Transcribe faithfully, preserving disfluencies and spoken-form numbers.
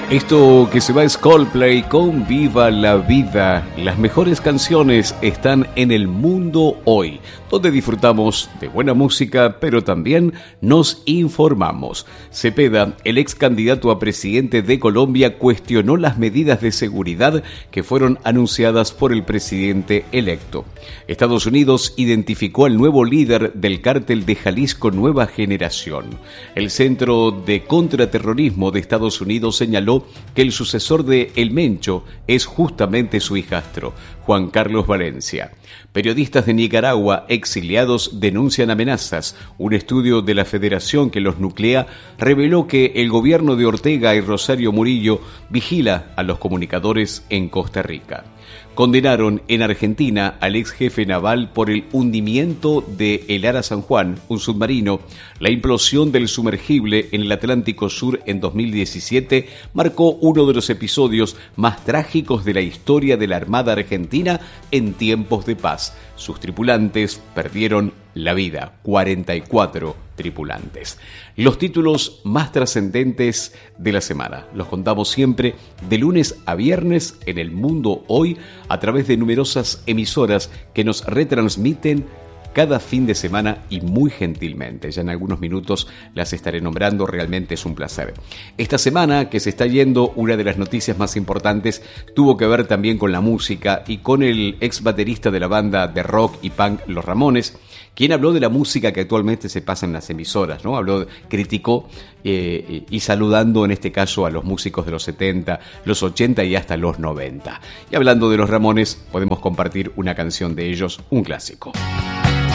Esto que se va es Coldplay con Viva la Vida. Las mejores canciones están en el mundo hoy, donde disfrutamos de buena música, pero también nos informamos. Cepeda, el ex candidato a presidente de Colombia, cuestionó las medidas de seguridad que fueron anunciadas por el presidente electo. Estados Unidos identificó al nuevo líder del cártel de Jalisco Nueva Generación. El Centro de Contraterrorismo de Estados Unidos señaló que el sucesor de El Mencho es justamente su hijastro, Juan Carlos Valencia. Periodistas de Nicaragua exiliados denuncian amenazas. Un estudio de la federación que los nuclea reveló que el gobierno de Ortega y Rosario Murillo vigila a los comunicadores en Costa Rica. Condenaron en Argentina al ex jefe naval por el hundimiento de El Ara San Juan, un submarino. La implosión del sumergible en el Atlántico Sur en dos mil diecisiete marcó uno de los episodios más trágicos de la historia de la Armada Argentina en tiempos de paz. Sus tripulantes perdieron la vida, cuarenta y cuatro tripulantes. Los títulos más trascendentes de la semana los contamos siempre de lunes a viernes en El Mundo Hoy a través de numerosas emisoras que nos retransmiten cada fin de semana y muy gentilmente. Ya en algunos minutos las estaré nombrando, realmente es un placer. Esta semana que se está yendo, una de las noticias más importantes tuvo que ver también con la música y con el ex baterista de la banda de rock y punk Los Ramones, quien habló de la música que actualmente se pasa en las emisoras, ¿no? Habló, criticó eh, y saludando en este caso a los músicos de los setenta, los ochenta y hasta los noventa. Y hablando de Los Ramones, podemos compartir una canción de ellos, un clásico.